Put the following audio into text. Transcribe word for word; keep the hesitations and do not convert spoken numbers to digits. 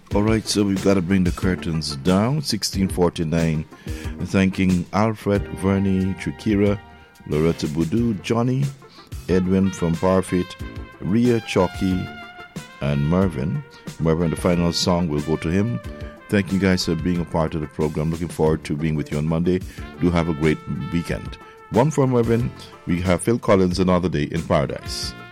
All right, so we've got to bring the curtains down. sixteen forty-nine. Thanking Alfred, Vernie, Trikira, Loretta Boudou, Johnny, Edwin from Parfit, Ria, Chalky, and Mervyn. Mervyn, the final song will go to him. Thank you guys for being a part of the program. Looking forward to being with you on Monday. Do have a great weekend. One for Mervyn. We have Phil Collins, Another Day in Paradise.